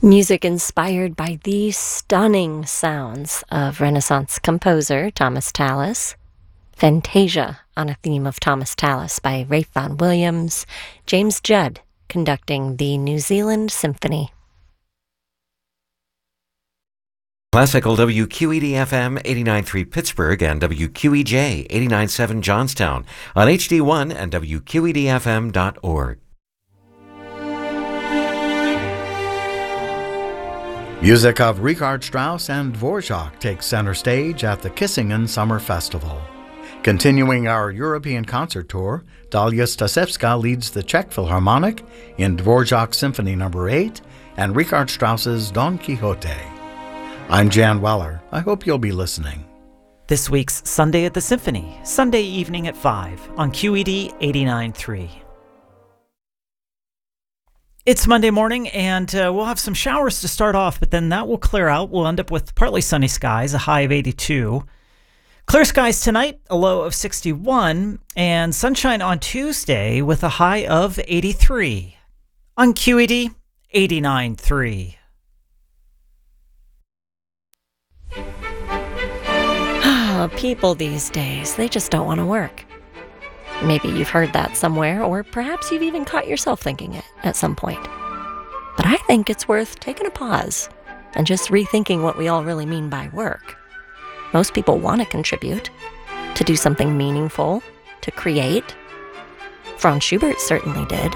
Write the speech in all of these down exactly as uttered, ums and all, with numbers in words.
Music inspired by the stunning sounds of Renaissance composer Thomas Tallis. Fantasia on a theme of Thomas Tallis by Ralph Vaughan Williams. James Judd conducting the New Zealand Symphony. Classical W Q E D F M eighty-nine point three Pittsburgh and W Q E J eighty-nine point seven Johnstown on H D one and W Q E D F M dot org. Music of Richard Strauss and Dvorak takes center stage at the Kissingen Summer Festival. Continuing our European concert tour, Dalia Stasevska leads the Czech Philharmonic in Dvorak's Symphony Number eight and Richard Strauss's Don Quixote. I'm Jan Weller. I hope you'll be listening. This week's Sunday at the Symphony, Sunday evening at five on Q E D eighty-nine point three. It's Monday morning, and uh, we'll have some showers to start off, but then that will clear out. We'll end up with partly sunny skies, a high of eighty-two. Clear skies tonight, a low of sixty-one, and sunshine on Tuesday with a high of eighty-three. On Q E D, eighty-nine point three. People these days, they just don't want to work. Maybe you've heard that somewhere, or perhaps you've even caught yourself thinking it at some point. But I think it's worth taking a pause and just rethinking what we all really mean by work. Most people want to contribute, to do something meaningful, to create. Franz Schubert certainly did.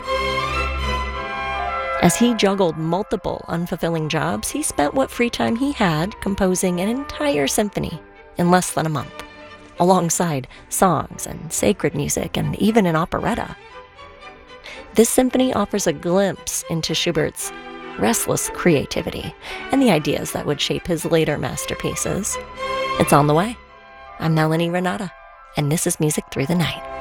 As he juggled multiple unfulfilling jobs, he spent what free time he had composing an entire symphony in less than a month, alongside songs and sacred music and even an operetta. This symphony offers a glimpse into Schubert's restless creativity and the ideas that would shape his later masterpieces. It's on the way. I'm Melanie Renata, and this is Music Through the Night.